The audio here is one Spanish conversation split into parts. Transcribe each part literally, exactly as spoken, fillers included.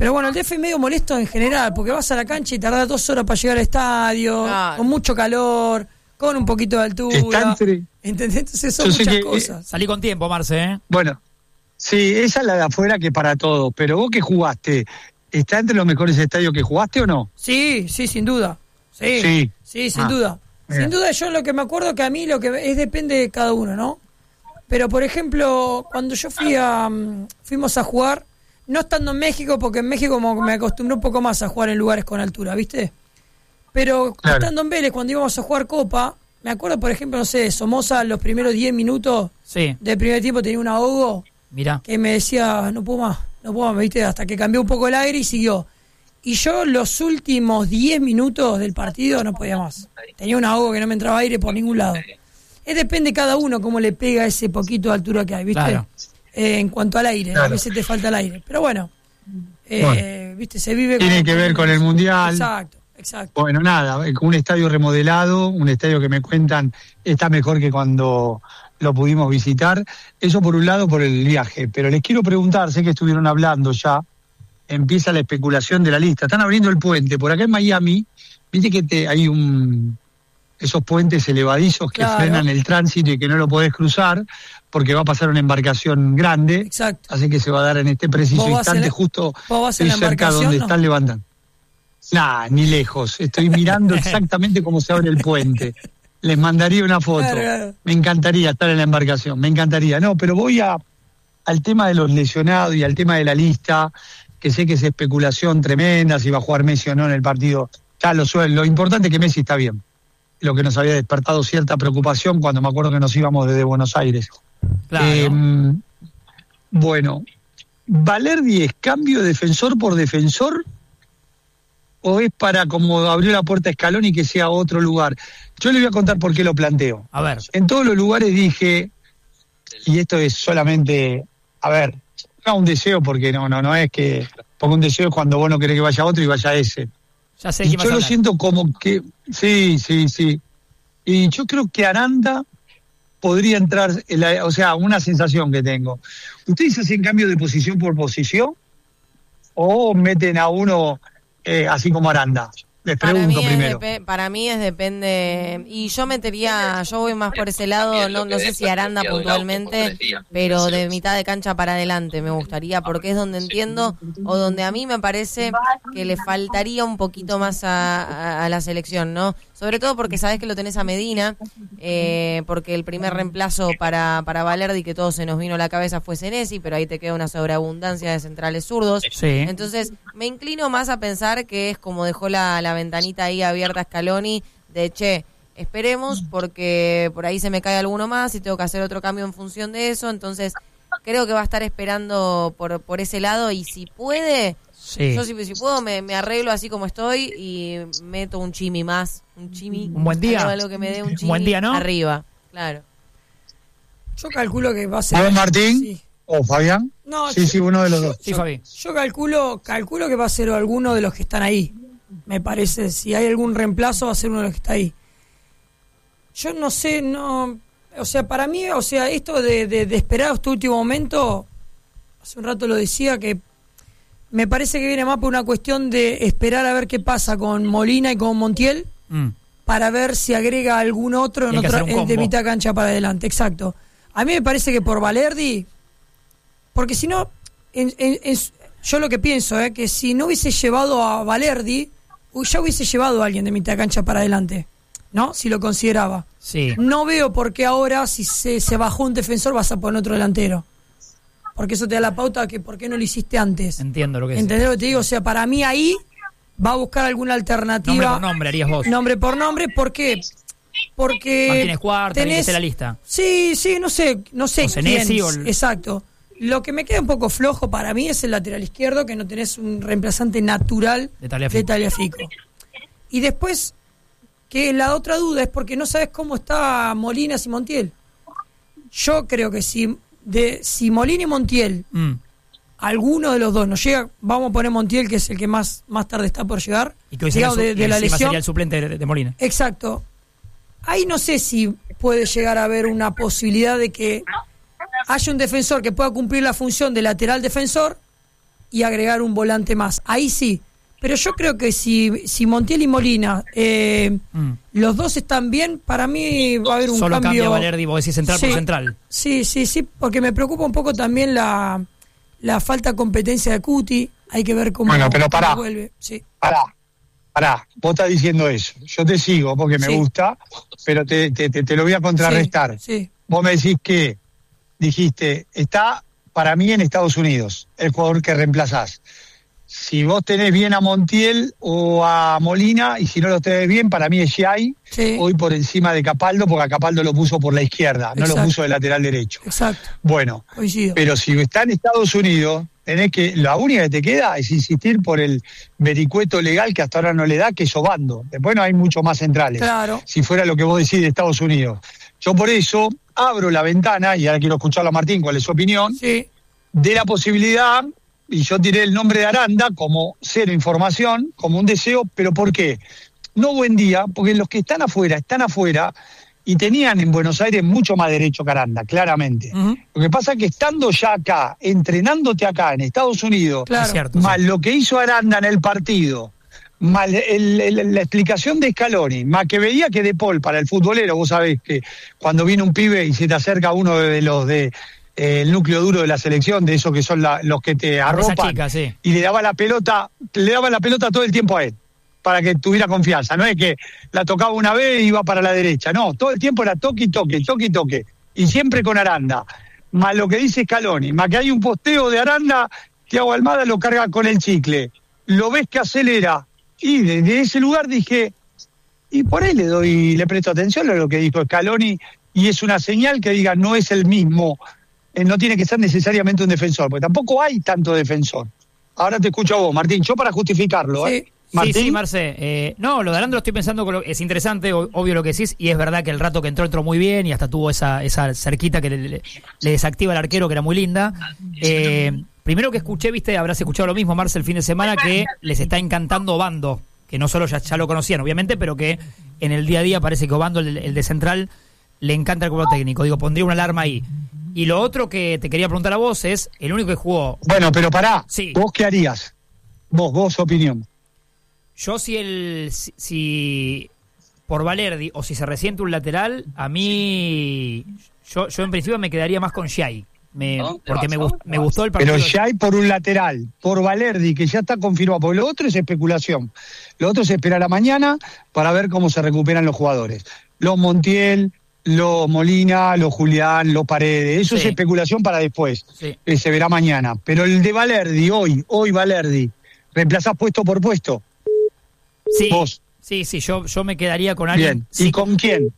Pero bueno, el D F es medio molesto en general, porque vas a la cancha y tardás dos horas para llegar al estadio, claro, con mucho calor, con un poquito de altura. Entre... ¿Entendés? Entonces son muchas que, cosas. Eh, Salí con tiempo, Marce, ¿eh? Bueno, sí, esa es la de afuera que para todos, pero vos que jugaste, ¿está entre los mejores estadios que jugaste o no? Sí, sí, sin duda. Sí, sí, sí sin ah, duda. Bien. Sin duda, yo lo que me acuerdo que a mí lo que es depende de cada uno, ¿no? Pero, por ejemplo, cuando yo fui a fuimos a jugar, no estando en México, porque en México como me acostumbré un poco más a jugar en lugares con altura, ¿viste? Pero claro, estando en Vélez, cuando íbamos a jugar Copa, me acuerdo, por ejemplo, no sé, Somoza, los primeros diez minutos sí. del primer tiempo tenía un ahogo. Mirá. Que me decía, no puedo más, no puedo más, ¿viste? Hasta que cambió un poco el aire y siguió. Y yo los últimos diez minutos del partido no podía más. Tenía un ahogo que no me entraba aire por ningún lado. Es depende de cada uno cómo le pega ese poquito de altura que hay, ¿viste? Claro. Eh, en cuanto al aire, claro, a veces te falta el aire. Pero bueno, eh, bueno ¿viste? Se vive... Tiene con, que ver con el Mundial. Exacto, exacto. Bueno, nada, un estadio remodelado, un estadio que me cuentan está mejor que cuando lo pudimos visitar. Eso por un lado, por el viaje. Pero les quiero preguntar, sé que estuvieron hablando ya, empieza la especulación de la lista. Están abriendo el puente. Por acá en Miami, viste que te, hay un... esos puentes elevadizos que claro, frenan el tránsito y que no lo podés cruzar porque va a pasar una embarcación grande. Exacto. Así que se va a dar en este preciso instante, la, justo estoy cerca donde no? están levantando. Nah, ni lejos. Estoy mirando exactamente cómo se abre el puente. Les mandaría una foto. Claro, claro. Me encantaría estar en la embarcación, me encantaría. No, pero voy a al tema de los lesionados y al tema de la lista, que sé que es especulación tremenda, si va a jugar Messi o no en el partido. Ya lo suelo. Lo importante es que Messi está bien. Lo que nos había despertado cierta preocupación cuando me acuerdo que nos íbamos desde Buenos Aires. Claro. Eh, bueno, ¿Valerdi es cambio defensor por defensor o es para, como abrió la puerta Scaloni, que sea otro lugar? Yo le voy a contar por qué lo planteo. A ver. En todos los lugares dije, y esto es solamente, a ver, no un deseo, porque no, no, no es que, porque un deseo es cuando vos no querés que vaya otro y vaya ese. Ya sé y yo lo siento como que, sí, sí, sí. Y yo creo que Aranda podría entrar, en la, o sea, una sensación que tengo. ¿Ustedes hacen cambio de posición por posición? ¿O meten a uno eh, así como Aranda? Les pregunto para primero. Dep- para mí es depende, y yo metería, yo voy más por ese lado, no, no sé si Aranda puntualmente, pero de mitad de cancha para adelante me gustaría, porque es donde entiendo, o donde a mí me parece que le faltaría un poquito más a, a, a la selección, ¿no? Sobre todo porque sabes que lo tenés a Medina, eh, porque el primer reemplazo para, para Valerdi, que todo se nos vino a la cabeza, fue Senesi, pero ahí te queda una sobreabundancia de centrales zurdos. Sí. Entonces, me inclino más a pensar que es como dejó la, la ventanita ahí abierta a Scaloni, de che, esperemos, porque por ahí se me cae alguno más y tengo que hacer otro cambio en función de eso. Entonces, creo que va a estar esperando por, por ese lado, y si puede... Sí. Yo si, si puedo me, me arreglo así como estoy y meto un chimi más, un chimi, un buen día, algo, algo que me dé un chimi buen día, ¿no? Arriba, claro. Yo calculo que va a ser. ¿Vos, Martín? Sí. ¿O Fabián? No, sí, yo, sí, uno de los dos. Sí, Fabi. Yo calculo, calculo que va a ser alguno de los que están ahí. Me parece, si hay algún reemplazo va a ser uno de los que está ahí. Yo no sé, no, o sea, para mí, o sea, esto de, de, de esperar este último momento, hace un rato lo decía que me parece que viene más por una cuestión de esperar a ver qué pasa con Molina y con Montiel, mm. para ver si agrega algún otro en otro, en, de mitad cancha para adelante. Exacto. A mí me parece que por Valerdi, porque si no, en, en, en, yo lo que pienso es eh, que si no hubiese llevado a Valerdi, ya hubiese llevado a alguien de mitad cancha para adelante, ¿no? Si lo consideraba. Sí. No veo por qué ahora, si se, se bajó un defensor, vas a poner otro delantero. Porque eso te da la pauta que por qué no lo hiciste antes. Entiendo lo que es. ¿Entendés lo que te digo? O sea, para mí ahí va a buscar alguna alternativa. Nombre por nombre harías vos. Nombre por nombre, ¿por qué? Porque Martínez Cuarta, tenés la lista. Sí, sí, no sé, no sé quién. O el... Exacto. Lo que me queda un poco flojo para mí es el lateral izquierdo, que no tenés un reemplazante natural de Tagliafico. De Tagliafico. Y después, que la otra duda es porque no sabes cómo está Molina y Montiel. Yo creo que si de si Molina y Montiel, mm. alguno de los dos nos llega, vamos a poner Montiel, que es el que más, más tarde está por llegar, y que digamos, de, de la lesión. Sería el suplente de, de Molina. Exacto. Ahí no sé si puede llegar a haber una posibilidad de que haya un defensor que pueda cumplir la función de lateral defensor y agregar un volante más. Ahí sí. Pero yo creo que si, si Montiel y Molina, eh, mm. los dos están bien, para mí va a haber un Solo cambio. Solo cambia Valerdi, vos decís central sí, por central. Sí, sí, sí, porque me preocupa un poco también la, la falta de competencia de Cuti. Hay que ver cómo, bueno, pero pará, cómo vuelve. Sí. Pará, pará, vos estás diciendo eso. Yo te sigo porque me sí. gusta, pero te, te, te, te lo voy a contrarrestar. Sí, sí. Vos me decís que, dijiste, está para mí en Estados Unidos, el jugador que reemplazás. Si vos tenés bien a Montiel o a Molina, y si no los tenés bien, para mí es Giai, sí. hoy por encima de Capaldo, porque a Capaldo lo puso por la izquierda, Exacto. no lo puso de lateral derecho. Exacto. Bueno, Coincido. Pero si está en Estados Unidos, tenés que, la única que te queda es insistir por el vericueto legal que hasta ahora no le da, que es Obando. Después no hay mucho más centrales. Claro. Si fuera lo que vos decís de Estados Unidos. Yo por eso abro la ventana, y ahora quiero escucharlo a Martín, cuál es su opinión, sí. de la posibilidad... Y yo tiré el nombre de Aranda como cero información, como un deseo, pero ¿por qué? No buen día, porque los que están afuera, están afuera y tenían en Buenos Aires mucho más derecho que Aranda, claramente. Uh-huh. Lo que pasa es que estando ya acá, entrenándote acá en Estados Unidos, claro. cierto, más sí. lo que hizo Aranda en el partido, más el, el, la explicación de Scaloni, más que veía que De Paul, para el futbolero, vos sabés que cuando viene un pibe y se te acerca uno de los de... el núcleo duro de la selección, de esos que son la, los que te arropan, chica, sí. y le daba la pelota, le daba la pelota todo el tiempo a él, para que tuviera confianza. No es que la tocaba una vez y iba para la derecha, no, todo el tiempo era toque y toque, toque y toque, y siempre con Aranda. Más lo que dice Scaloni, más que hay un posteo de Aranda, Thiago Almada lo carga con el chicle, lo ves que acelera, y desde ese lugar dije, y por ahí le doy, le presto atención a lo que dijo Scaloni, y es una señal que diga, no es el mismo. No tiene que ser necesariamente un defensor, porque tampoco hay tanto defensor. Ahora te escucho a vos, Martín, yo para justificarlo, sí. ¿eh? Martín. Sí, sí, Marce. Eh, no, lo de Aranda lo estoy pensando, con lo, es interesante, obvio lo que decís, y es verdad que el rato que entró, entró muy bien, y hasta tuvo esa, esa cerquita que le, le, le desactiva al arquero, que era muy linda. Eh, primero que escuché, viste, habrás escuchado lo mismo, Marce, el fin de semana, que les está encantando Obando, que no solo ya, ya lo conocían, obviamente, pero que en el día a día parece que Obando, el, el de central, le encanta el cuerpo técnico. Digo, pondría una alarma ahí. Y lo otro que te quería preguntar a vos es, el único que jugó... Bueno, pero pará, sí. ¿Vos qué harías? Vos, vos, opinión. Yo si el... Si, si por Valerdi o si se resiente un lateral, a mí... Yo, yo en principio me quedaría más con Giai. Me, porque me, gust, me gustó el partido. Pero Giai por un lateral, por Valerdi, que ya está confirmado, porque lo otro es especulación. Lo otro es esperar a mañana para ver cómo se recuperan los jugadores. Los Montiel... Los Molina, los Julián, los Paredes, eso sí. es especulación para después, sí. eh, se verá mañana. Pero el de Valerdi, hoy, hoy Valerdi, ¿reemplazás puesto por puesto? Sí, vos. Sí, sí, yo, yo me quedaría con alguien. Bien, sí. ¿y con quién?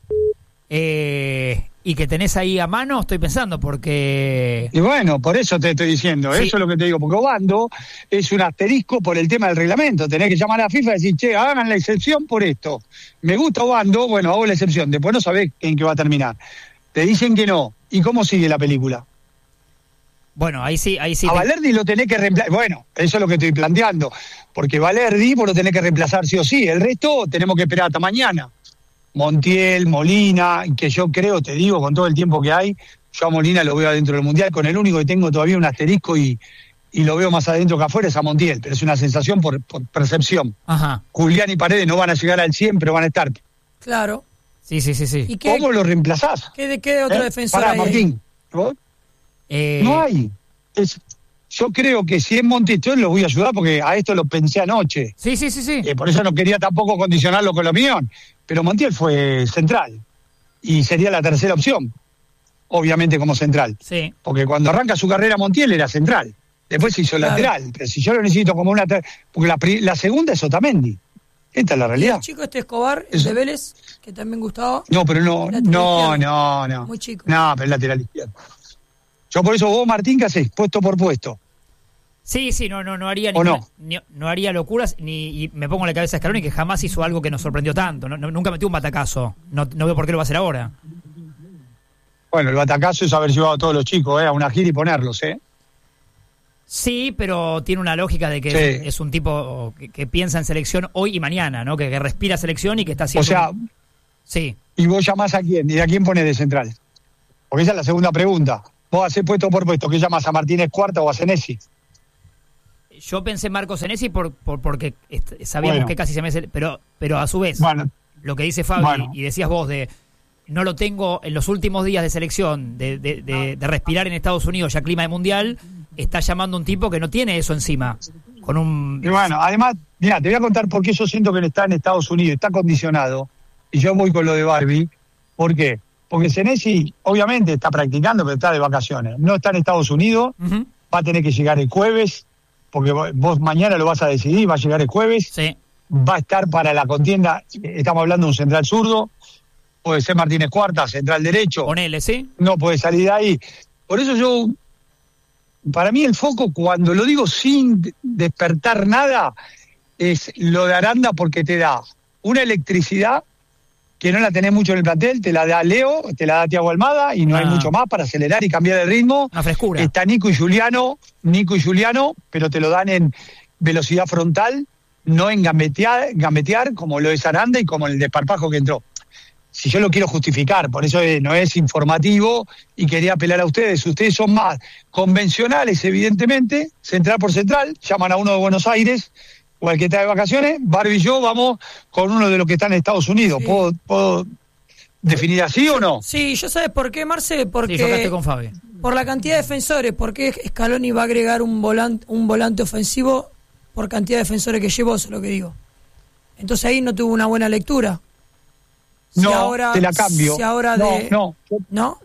Eh, y que tenés ahí a mano, estoy pensando, porque... Y bueno, por eso te estoy diciendo, sí. eso es lo que te digo, porque Obando es un asterisco por el tema del reglamento, tenés que llamar a la FIFA y decir, che, hagan la excepción por esto. Me gusta Obando, bueno, hago la excepción, después no sabés en qué va a terminar. Te dicen que no, ¿y cómo sigue la película? Bueno, ahí sí, ahí sí. A te... Valerdi lo tenés que reemplazar, bueno, eso es lo que estoy planteando, porque Valerdi vos lo tenés que reemplazar sí o sí, el resto tenemos que esperar hasta mañana. Montiel, Molina, que yo creo, te digo, con todo el tiempo que hay, yo a Molina lo veo adentro del Mundial, con el único que tengo todavía un asterisco y, y lo veo más adentro que afuera es a Montiel, pero es una sensación por, por percepción. Ajá. Julián y Paredes no van a llegar al cien, pero van a estar. Claro. Sí, sí, sí, sí. ¿Y qué, ¿Cómo lo reemplazás? ¿Qué de qué otro ¿Eh? defensor Pará, hay? Martín, ¿vos? Eh... No hay. Es... Yo creo que si es Montiel, yo lo voy a ayudar porque a esto lo pensé anoche. Sí, sí, sí, sí. Eh, por eso no quería tampoco condicionarlo con la opinión. Pero Montiel fue central. Y sería la tercera opción. Obviamente como central. Sí. Porque cuando arranca su carrera Montiel era central. Después se hizo claro. lateral. Pero si yo lo necesito como una... Ter... Porque la, la segunda es Otamendi. Esta es la realidad. ¿Y el chico este Escobar, el eso. de Vélez, que también gustaba? No, pero no, no, no, no. Muy chico. No, pero es lateral izquierdo. Yo por eso vos, Martín, ¿qué hacés? Puesto por puesto. Sí, sí, no, no, no haría ¿O ninguna, no? ni, no haría locuras ni y me pongo en la cabeza a Scaloni que jamás hizo algo que nos sorprendió tanto. No, no, nunca metió un batacazo. No, no veo por qué lo va a hacer ahora. Bueno, el batacazo es haber llevado a todos los chicos eh, a una gira y ponerlos, ¿eh? Sí, pero tiene una lógica de que sí. es, es un tipo que, que piensa en selección hoy y mañana, ¿no? Que, que respira selección y que está haciendo... O sea, sí. ¿Y vos llamás a quién? ¿Y a quién pones de central? Porque esa es la segunda pregunta. Vos hacés puesto por puesto, ¿qué llamas a Martínez Cuarta o a Senesi? Yo pensé en Marco Senesi por, por, porque est- sabíamos Bueno. que casi se me... Pero, pero a su vez, Bueno, lo que dice Fabi, Bueno. y decías vos de... No lo tengo en los últimos días de selección, de, de, de, de respirar en Estados Unidos, ya clima de mundial, está llamando a un tipo que no tiene eso encima. Con un... y bueno, además, mira, te voy a contar por qué yo siento que él está en Estados Unidos, está condicionado, y yo voy con lo de Barbie. ¿Por qué? Porque Senesi, obviamente, está practicando, pero está de vacaciones. No está en Estados Unidos, Ujú. va a tener que llegar el jueves, porque vos, vos mañana lo vas a decidir, va a llegar el jueves, Sí. va a estar para la contienda, estamos hablando de un central zurdo, puede ser Martínez Cuarta, central derecho, Ponele, ¿sí? no puede salir de ahí. Por eso yo, para mí el foco, cuando lo digo sin de- despertar nada, es lo de Aranda, porque te da una electricidad que no la tenés mucho en el plantel, te la da Leo, te la da Thiago Almada, y no Ah. hay mucho más para acelerar y cambiar el ritmo. Una frescura. Está Nico y Juliano, Nico y Juliano, pero te lo dan en velocidad frontal, no en gambetear, gambetear como lo es Aranda y como el desparpajo que entró. Si yo lo quiero justificar, por eso eh, no es informativo y quería apelar a ustedes. Ustedes son más convencionales, evidentemente, central por central, llaman a uno de Buenos Aires o al que está de vacaciones. Barbie y yo vamos con uno de los que está en Estados Unidos. Sí. ¿Puedo, puedo definir así o no? Sí, yo sabes por qué, Marce, porque Sí, yo acá estoy con Fabi. por la cantidad de defensores, porque Scaloni va a agregar un volante, un volante ofensivo por cantidad de defensores que llevó, eso es lo que digo. Entonces ahí no tuvo una buena lectura. Si No, ahora, te la cambio. Si ahora no, de, no, ¿no?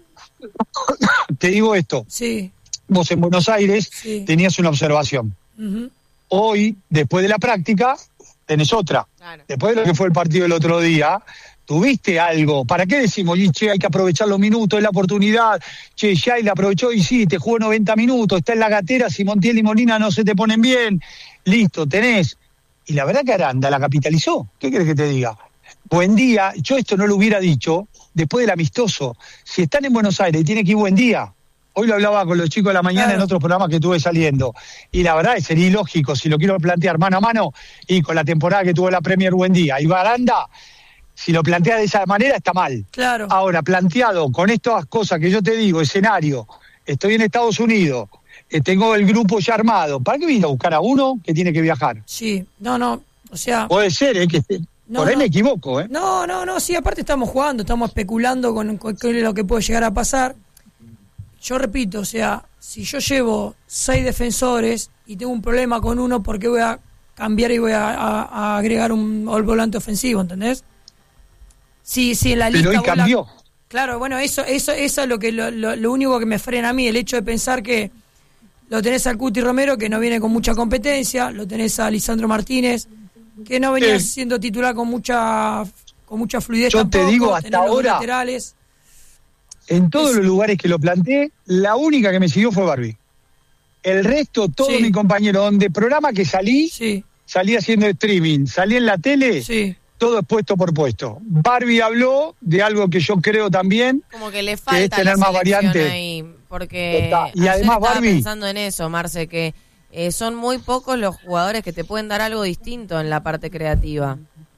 te digo esto. Sí. Vos en Buenos Aires Sí. tenías una observación. Ujú. Hoy, después de la práctica, tenés otra. Claro. Después de lo que fue el partido del otro día, tuviste algo. ¿Para qué decimos, y, che, hay que aprovechar los minutos, es la oportunidad? Che, ya y la aprovechó y sí, te jugó noventa minutos, está en la gatera, si Montiel y Molina no se te ponen bien. Listo, tenés. Y la verdad que Aranda la capitalizó. ¿Qué querés que te diga? Buen día, yo esto no lo hubiera dicho después del amistoso. Si están en Buenos Aires, tiene que ir buen día. Hoy lo hablaba con los chicos de la mañana Claro. en otros programas que estuve saliendo. Y la verdad es sería ilógico, si lo quiero plantear mano a mano, y con la temporada que tuvo la Premier buen día. Y Baranda, si lo plantea de esa manera, está mal. Claro. Ahora, planteado con estas cosas que yo te digo, escenario, estoy en Estados Unidos, eh, tengo el grupo ya armado, ¿para qué vine a buscar a uno que tiene que viajar? Sí. No, no. O sea, Puede ser, ¿eh? Que No, por ahí no. me equivoco, ¿eh? no, no, no, sí, aparte estamos jugando, estamos especulando con, con- con lo que puede llegar a pasar. Yo repito, o sea, si yo llevo seis defensores y tengo un problema con uno, ¿por qué voy a cambiar y voy a, a- a agregar un, un volante ofensivo, ¿entendés? Sí, sí, en la lista... Pero hoy vos la- cambió. Claro, bueno, eso, eso, eso es lo que lo, lo- lo único que me frena a mí, el hecho de pensar que lo tenés al Cuti Romero, que no viene con mucha competencia, lo tenés a Lisandro Martínez, que no venía Eh. siendo titular con mucha con mucha fluidez. Yo te tampoco, digo, hasta tenés los dos ahora- laterales. En todos Es- los lugares que lo planteé, la única que me siguió fue Barbie. El resto, todo Sí. mi compañero, donde programa que salí, Sí, salí haciendo streaming, salí en la tele, sí, todo es puesto por puesto. Barbie habló de algo que yo creo también, Como que le es falta tener la más selección variante. ahí, porque Total. Y ayer además, estaba Barbie- pensando en eso, Marce, que eh, son muy pocos los jugadores que te pueden dar algo distinto en la parte creativa.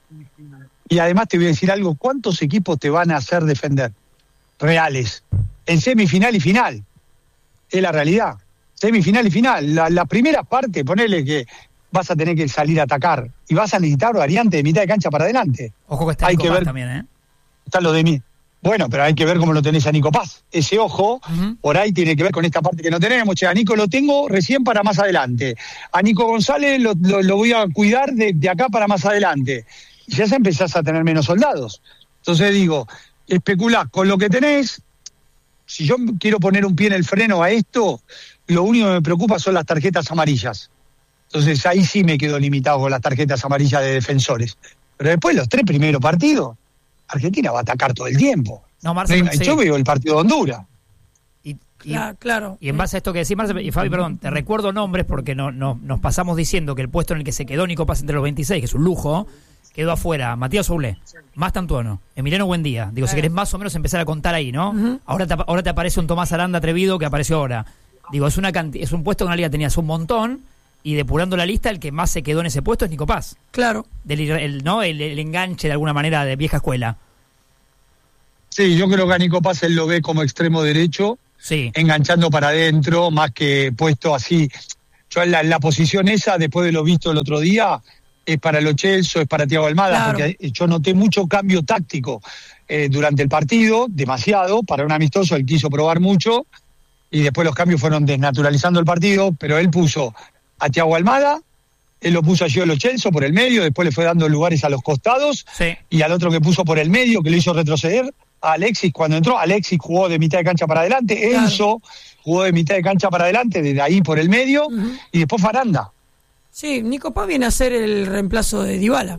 y además te voy a decir algo, ¿cuántos equipos te van a hacer defender? Reales. En semifinal y final. Es la realidad. Semifinal y final. La, la primera parte, ponele que vas a tener que salir a atacar y vas a necesitar variante de mitad de cancha para adelante. Ojo que está Hay Nico que Paz ver- también, ¿eh? Está lo de mí. Bueno, pero hay que ver cómo lo tenés a Nico Paz. Ese ojo, Ujú. por ahí tiene que ver con esta parte que no tenemos. Che, a Nico lo tengo recién para más adelante. A Nico González lo, lo- lo voy a cuidar de, de acá para más adelante. Y ya se empezás a tener menos soldados. Entonces digo, especulás con lo que tenés. Si yo quiero poner un pie en el freno a esto, lo único que me preocupa son las tarjetas amarillas. Entonces ahí sí me quedo limitado con las tarjetas amarillas de defensores. Pero después los tres primeros partidos, Argentina va a atacar todo el tiempo. No, Marce, No, sí. Yo veo el partido de Honduras. Y, y- claro, claro. y en base a esto que decís, Marce, y Fabi, perdón, te recuerdo nombres porque no, no, nos pasamos diciendo que el puesto en el que se quedó Nico Paz entre los veintiséis, que es un lujo, quedó afuera Matías Oulé, Más Tantuono, Emiliano Buendía. Digo, si querés más o menos empezar a contar ahí, ¿no? Ujú. ahora, te, ahora te aparece un Tomás Aranda atrevido que apareció ahora. Digo, es una canti- es un puesto que en realidad tenías un montón y depurando la lista, el que más se quedó en ese puesto es Nico Paz. Claro. Del, ir- el, ¿no? el, el enganche de alguna manera de vieja escuela. Sí, yo creo que a Nico Paz él lo ve como extremo derecho, Sí. enganchando para adentro, más que puesto así. Yo en la, la posición esa, después de lo visto el otro día, es para Lo Celso, es para Thiago Almada, claro. Porque yo noté mucho cambio táctico eh, durante el partido, demasiado, para un amistoso él quiso probar mucho, y después los cambios fueron desnaturalizando el partido, pero él puso a Thiago Almada, él lo puso a Gio Lo Celso por el medio, después le fue dando lugares a los costados, sí. Y al otro que puso por el medio, que lo hizo retroceder, a Alexis cuando entró. Alexis jugó de mitad de cancha para adelante, claro. Enzo jugó de mitad de cancha para adelante, desde ahí por el medio, uh-huh. Y después Faranda. Sí, Nico Paz viene a ser el reemplazo de Dybala,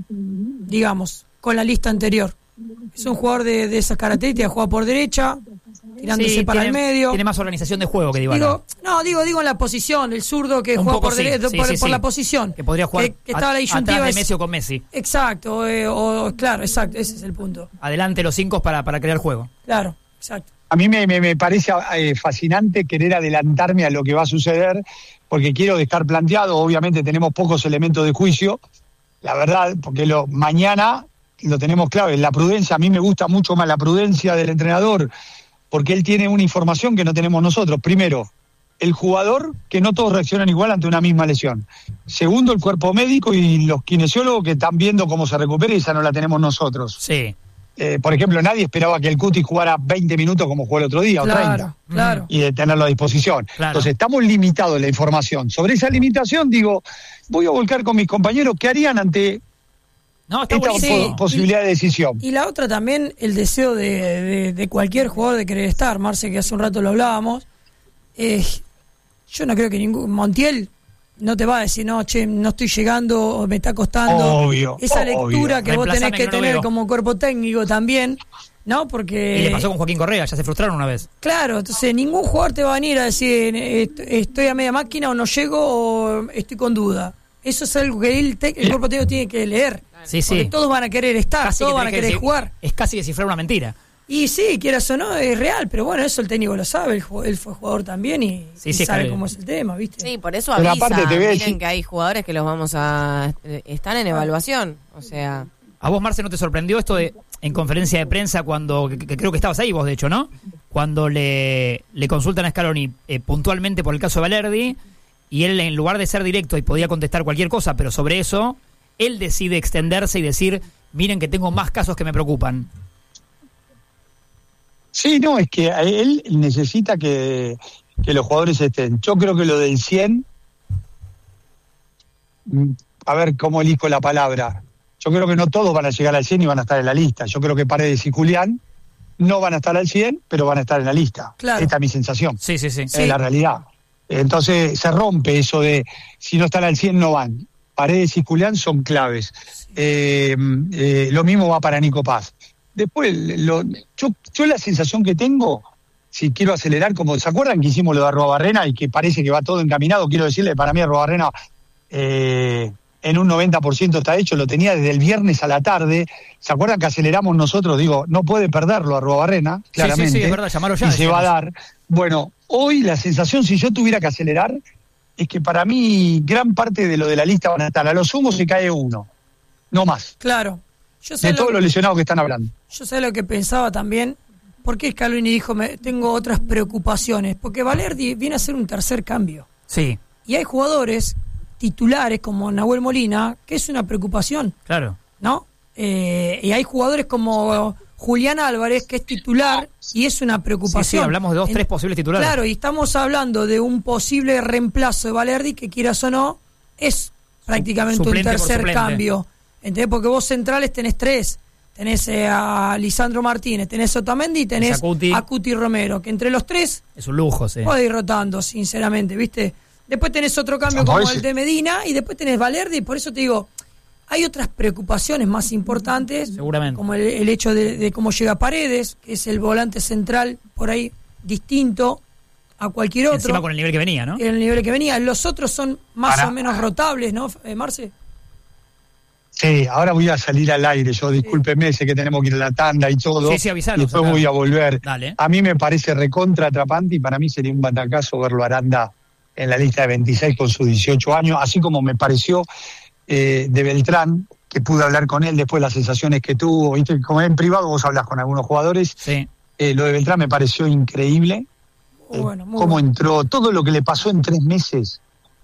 digamos, con la lista anterior. Es un jugador de, de esas características, juega por derecha, tirándose sí, para tiene, el medio. Tiene más organización de juego que Dybala. Digo, no, digo digo en la posición, el zurdo que un juega por, sí, derecha, sí, por, sí, por sí. la posición. Que podría jugar que, que estaba a, la disyuntiva atrás de es, Messi o con Messi. Exacto, eh, o claro, exacto, ese es el punto. Adelante los cinco para, para crear juego. Claro, exacto. A mí me, me, me parece eh, fascinante querer adelantarme a lo que va a suceder, porque quiero dejar planteado, obviamente tenemos pocos elementos de juicio, la verdad, porque lo mañana lo tenemos clave, la prudencia, a mí me gusta mucho más la prudencia del entrenador, porque él tiene una información que no tenemos nosotros. Primero, el jugador, que no todos reaccionan igual ante una misma lesión. Segundo, el cuerpo médico y los kinesiólogos que están viendo cómo se recupera, y esa no la tenemos nosotros. Sí. Eh, por ejemplo, nadie esperaba que el Cuti jugara veinte minutos como jugó el otro día, claro, o treinta, claro. Y de tenerlo a disposición. Claro. Entonces, estamos limitados en la información. Sobre esa limitación, digo, voy a volcar con mis compañeros qué harían ante no, está esta buenísimo. po- posibilidad y, de decisión. Y la otra también, el deseo de, de, de cualquier jugador de querer estar. Marce, que hace un rato lo hablábamos. Eh, yo no creo que ningún... Montiel no te va a decir, no, che, no estoy llegando, o me está costando. Obvio, Esa obvio. lectura que vos tenés Reemplazame que que no tener veo. como cuerpo técnico también, ¿no? Porque... Y le pasó con Joaquín Correa, ya se frustraron una vez. Claro, entonces ningún jugador te va a venir a decir, eh, estoy a media máquina o no llego o estoy con duda. Eso es algo que el, te- el cuerpo técnico tiene que leer. Sí, Porque sí. todos van a querer estar, Casi todos que van a tenés que querer decir- jugar. Es casi descifrar una mentira. Y sí, quieras o no, es real, pero bueno, eso el técnico lo sabe, él, ju- él fue jugador también y, Sí, y sí, sabe claro. cómo es el tema, ¿viste? Sí, por eso Pero avisa, aparte te voy a miren decir- que hay jugadores que los vamos a... eh, están en evaluación, o sea... ¿A vos, Marce, no te sorprendió esto de en conferencia de prensa cuando, que, que creo que estabas ahí vos, de hecho, ¿no? Cuando le, le consultan a Scaloni eh, puntualmente por el caso de Balerdi, y él, en lugar de ser directo y podía contestar cualquier cosa, pero sobre eso, él decide extenderse y decir, miren que tengo más casos que me preocupan. Sí, no, es que a él necesita que, que los jugadores estén. Yo creo que lo del cien, mm, a ver cómo elijo la palabra, yo creo que no todos van a llegar al cien y van a estar en la lista. Yo creo que Paredes y Julián no van a estar al cien, pero van a estar en la lista. Claro. Esta es mi sensación. Sí, sí, sí. Es la realidad. Entonces se rompe eso de si no están al cien no van. Paredes y Julián son claves. Eh, eh, lo mismo va para Nico Paz. Después, lo, yo, yo la sensación que tengo, si quiero acelerar, como ¿se acuerdan que hicimos lo de Arruabarrena y que parece que va todo encaminado? Quiero decirle, para mí Arruabarrena eh, en un noventa por ciento está hecho, lo tenía desde el viernes a la tarde. ¿Se acuerdan que aceleramos nosotros? Digo, no puede perderlo Arruabarrena, claramente. Sí, sí, sí, es verdad, llamarlo ya. Y se va a decíamos. dar. Bueno, hoy la sensación, si yo tuviera que acelerar, es que para mí gran parte de lo de la lista van a estar. A lo sumo se cae uno, no más. Claro. Yo De sé, todos lo, los lesionados que están hablando. yo sé lo que pensaba también. ¿Por qué Scaloni dijo, me, tengo otras preocupaciones? Porque Balerdi viene a ser un tercer cambio. Sí, Y hay jugadores titulares como Nahuel Molina, que es una preocupación, claro. ¿no? Eh, y hay jugadores como Julián Álvarez, que es titular, y es una preocupación. Sí, sí, hablamos de dos, En- tres posibles titulares. Claro, y estamos hablando de un posible reemplazo de Balerdi, que quieras o no, es prácticamente un Suplente por tercer suplente. cambio. ¿Entendés? Porque vos centrales tenés tres. Tenés eh, a Lisandro Martínez, tenés a Otamendi y tenés Es a Cuti. a Cuti Romero, que entre los tres Es un lujo, sí. puede ir rotando, sinceramente, ¿viste? Después tenés otro cambio Ah, como parece. el de Medina y después tenés Balerdi, y por eso te digo, hay otras preocupaciones más importantes, Seguramente. como el, el hecho de, de cómo llega Paredes, que es el volante central por ahí distinto a cualquier otro, Encima con el nivel que venía, ¿no? en el nivel que venía. Los otros son más Para- o menos rotables, ¿no, eh, Marce? Sí, ahora voy a salir al aire, yo discúlpeme, sé que tenemos que ir a la tanda y todo. Sí, sí, avisanos y después acá. voy a volver. Dale. A mí me parece recontra atrapante y para mí sería un batacazo verlo a Aranda en la lista de veintiséis con sus dieciocho años, así como me pareció eh, de Beltrán, que pude hablar con él después de las sensaciones que tuvo. ¿Viste? Como en privado vos hablas con algunos jugadores. Sí. Eh, lo de Beltrán me pareció increíble. Muy bueno, muy Cómo bueno. entró, todo lo que le pasó en tres meses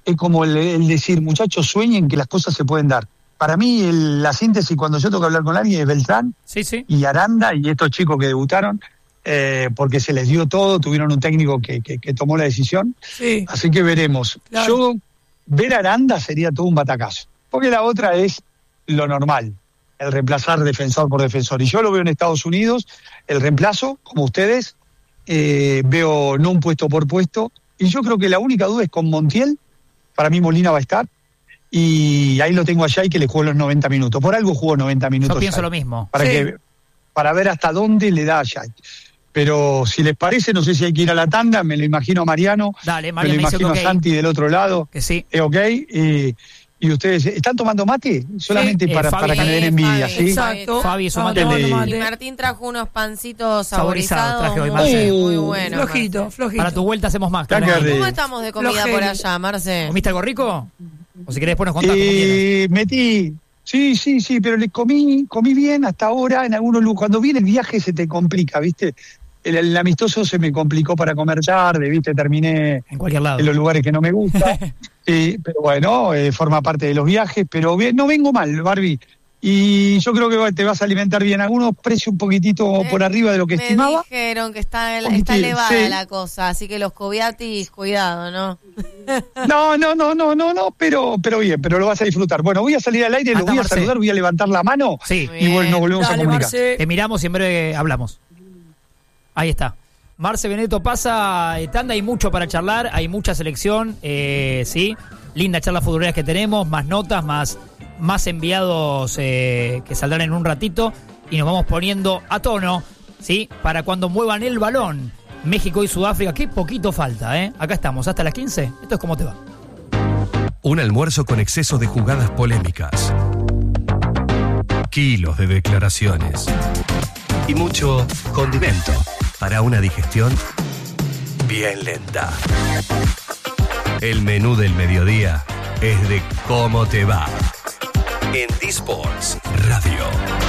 es como el, el decir, muchachos, sueñen que las cosas se pueden dar. Para mí, el, la síntesis cuando yo tengo que hablar con alguien es Beltrán sí, sí. y Aranda y estos chicos que debutaron, eh, porque se les dio todo, tuvieron un técnico que, que, que tomó la decisión. Sí. Así que veremos. Claro. Yo, ver a Aranda sería todo un batacazo, porque la otra es lo normal, el reemplazar defensor por defensor. Y yo lo veo en Estados Unidos, el reemplazo, como ustedes, eh, veo no un puesto por puesto, y yo creo que la única duda es con Montiel. Para mí Molina va a estar, y ahí lo tengo allá y que le jugó los noventa minutos. Por algo jugó noventa minutos. Yo pienso Jai, lo mismo. Para, sí. que, para ver hasta dónde le da a Jai. Pero si les parece, no sé si hay que ir a la tanda, me lo imagino a Mariano, Dale, Mariano me lo imagino okay. a Santi del otro lado. Que sí. ¿Es ok? Y, y ustedes, ¿están tomando mate? Solamente sí, para, eh, Fabi, para que me den envidia, Fabi, ¿sí? Exacto. Fabi, su mate. Y Martín trajo unos pancitos saborizados, traje hoy, muy, Marce. muy buenos. Flojito, Marce. flojito. Para tu vuelta hacemos más. Ya que ¿Cómo estamos de comida Flojito. por allá, Marce? ¿Comiste algo rico? O si querés después nos contás cómo Eh, metí, sí, sí, sí, pero le comí, comí bien hasta ahora en algunos lugares. Cuando viene el viaje se te complica, ¿viste? El, el amistoso se me complicó para comer tarde, ¿viste? Terminé en cualquier lado. En los lugares que no me gusta. Sí, pero bueno, eh, forma parte de los viajes, pero bien, no vengo mal, Barbie. Y yo creo que te vas a alimentar bien. Algunos precios un poquitito Eh, por arriba de lo que me estimaba. dijeron que está, Poquitín, está elevada sí. la cosa, así que los coviatis, cuidado, ¿no? No, no, no, no, no, no, pero, pero bien, pero lo vas a disfrutar. Bueno, voy a salir al aire, Hasta los voy a Marce. saludar, voy a levantar la mano Sí. y bueno, nos volvemos Dale, a comunicar. Marce. Te miramos y en breve hablamos. Ahí está. Marce Benedetto pasa eh, tanda, hay mucho para charlar, hay mucha selección, eh, sí, linda charla futbolera que tenemos, más notas, más, más enviados eh, que saldrán en un ratito y nos vamos poniendo a tono, sí, para cuando muevan el balón. México y Sudáfrica, qué poquito falta, ¿eh? Acá estamos, hasta las quince, esto es Cómo Te Va. Un almuerzo con exceso de jugadas polémicas, kilos de declaraciones y mucho condimento para una digestión bien lenta. El menú del mediodía es de Cómo Te Va en D-Sports Radio.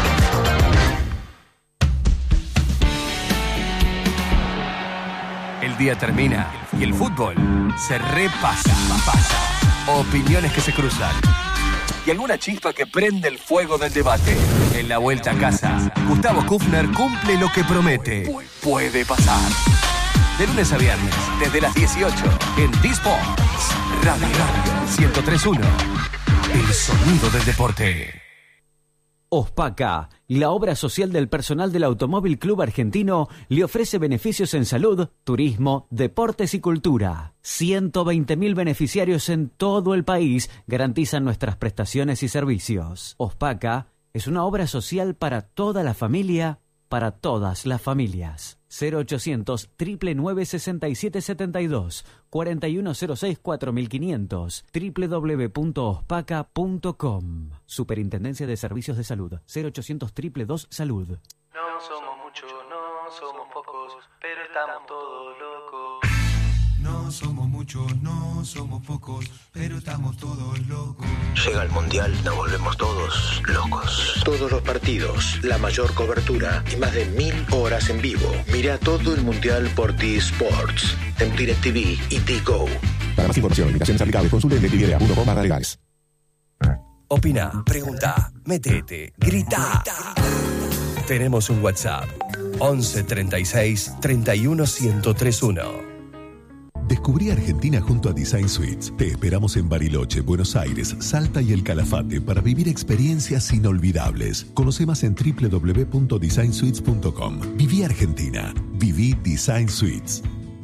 El día termina y el fútbol se repasa. Pasa. Opiniones que se cruzan y alguna chispa que prende el fuego del debate. En la vuelta a casa, Gustavo Kufner cumple lo que promete. Puede pasar. De lunes a viernes, desde las dieciocho, en D-Sports Radio, Radio ciento tres punto uno. El sonido del deporte. Ospaca, la obra social del personal del Automóvil Club Argentino, le ofrece beneficios en salud, turismo, deportes y cultura. ciento veinte mil beneficiarios en todo el país garantizan nuestras prestaciones y servicios. Ospaca es una obra social para toda la familia, para todas las familias. cero ochocientos, nueve nueve nueve, seis siete siete dos, cuatro uno cero seis, cuatro cinco cero cero, doble u doble u doble u punto ospaca punto com. Superintendencia de Servicios de Salud, cero ochocientos, dos dos dos, salud. No somos muchos, no somos pocos, pero estamos todos locos. No somos muchos, no somos pocos, pero estamos todos locos. Llega el Mundial, nos volvemos todos locos. Todos los partidos, la mayor cobertura y más de mil horas en vivo. Mira todo el Mundial por T-Sports, en DirecTV y T-Go. Para más información, limitaciones aplicables, consulte en dtv punto com barra legales. Opina, pregunta, metete, grita. Tenemos un WhatsApp, once treinta y seis, treinta y uno, ciento tres uno. Descubrí Argentina junto a Design Suites. Te esperamos en Bariloche, Buenos Aires, Salta y El Calafate para vivir experiencias inolvidables. Conoce más en doble u doble u doble u punto design suites punto com. Viví Argentina. Viví Design Suites.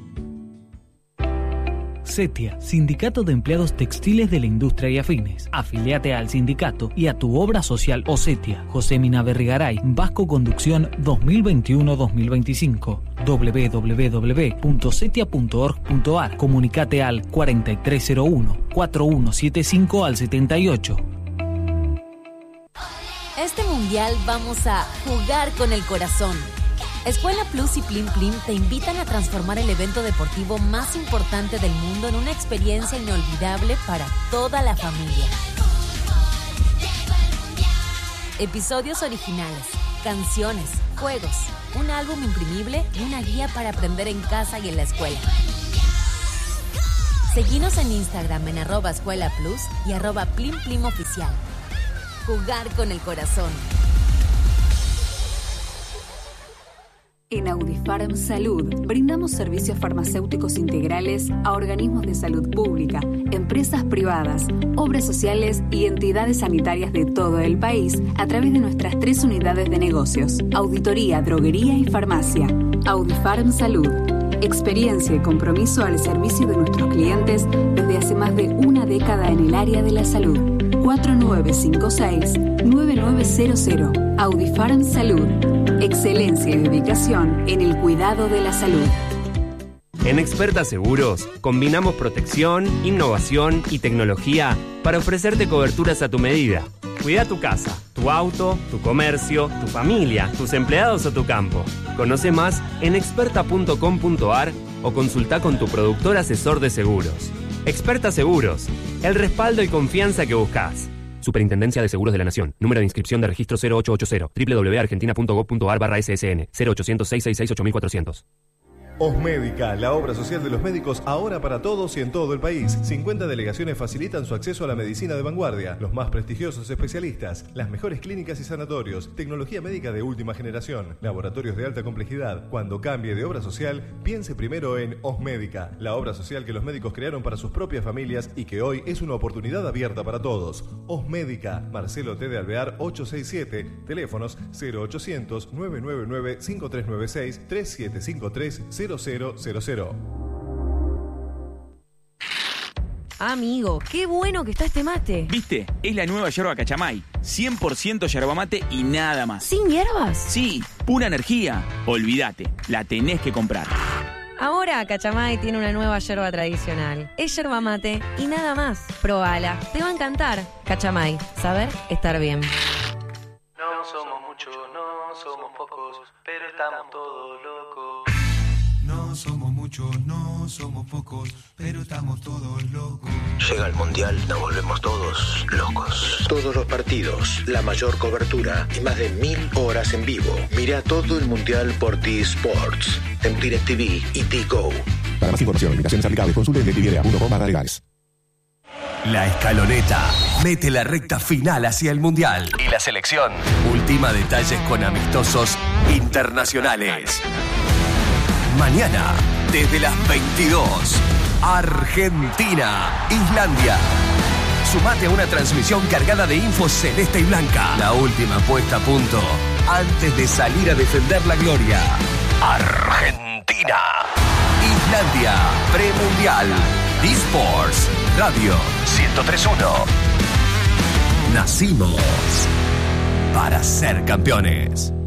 CETIA, Sindicato de Empleados Textiles de la Industria y Afines. Afiliate al sindicato y a tu obra social o CETIA. José Mina Berrigaray, Vasco Conducción dos mil veintiuno dos mil veinticinco. doble u doble u doble u doble u punto cetia punto org punto ar. Comunicate al cuarenta y tres cero uno, cuarenta y uno setenta y cinco al setenta y ocho. Este mundial vamos a jugar con el corazón. Escuela Plus y Plim Plim te invitan a transformar el evento deportivo más importante del mundo en una experiencia inolvidable para toda la familia. Episodios originales, canciones, juegos, un álbum imprimible y una guía para aprender en casa y en la escuela. Seguinos en Instagram en arroba escuela plus y arroba plim plim oficial. Jugar con el corazón. En Audifarm Salud brindamos servicios farmacéuticos integrales a organismos de salud pública, empresas privadas, obras sociales y entidades sanitarias de todo el país a través de nuestras tres unidades de negocios: auditoría, droguería y farmacia. Audifarm Salud. Experiencia y compromiso al servicio de nuestros clientes desde hace más de una década en el área de la salud. cuatro nueve cinco seis, nueve nueve cero cero. Audifarm Salud. Excelencia y dedicación en el cuidado de la salud. En Experta Seguros combinamos protección, innovación y tecnología para ofrecerte coberturas a tu medida. Cuida tu casa, tu auto, tu comercio, tu familia, tus empleados o tu campo. Conoce más en experta punto com punto a r o consulta con tu productor asesor de seguros. Experta Seguros, el respaldo y confianza que buscas. Superintendencia de Seguros de la Nación. Número de inscripción de registro cero ocho ocho cero. doble u doble u doble u punto argentina punto gov punto a r barra S S N. cero ochocientos, seiscientos sesenta y seis, ocho mil cuatrocientos. Osmédica, la obra social de los médicos ahora para todos y en todo el país. cincuenta delegaciones facilitan su acceso a la medicina de vanguardia, los más prestigiosos especialistas, las mejores clínicas y sanatorios, tecnología médica de última generación, laboratorios de alta complejidad. Cuando cambie de obra social, piense primero en Osmédica, la obra social que los médicos crearon para sus propias familias y que hoy es una oportunidad abierta para todos. Osmédica, Marcelo T. de Alvear ochocientos sesenta y siete, teléfonos cero ochocientos, nueve nueve nueve, cinco tres nueve seis, tres siete cinco tres, cero cero cero cero. Amigo, qué bueno que está este mate. ¿Viste? Es la nueva yerba Cachamay. cien por ciento yerba mate y nada más. ¿Sin hierbas? Sí, pura energía. Olvídate, la tenés que comprar. Ahora Cachamay tiene una nueva yerba tradicional. Es yerba mate y nada más. Probala, te va a encantar. Cachamay, saber estar bien. No somos muchos, no somos pocos, pero estamos todos locos. No somos muchos, no somos pocos, pero estamos todos locos. Llega el Mundial, nos volvemos todos locos. Todos los partidos, la mayor cobertura y más de mil horas en vivo. Mira todo el Mundial por T-Sports, en DirecTV y T-Go. Para más información, invitaciones aplicables, consulte en directv punto com barra legales. La escaloneta mete la recta final hacia el Mundial. Y la selección ultima detalles con amistosos internacionales. Mañana, desde las veintidós, Argentina, Islandia. Sumate a una transmisión cargada de info celeste y blanca. La última puesta a punto antes de salir a defender la gloria. Argentina, Islandia, premundial. T-Sports, Radio ciento tres punto uno. Nacimos para ser campeones.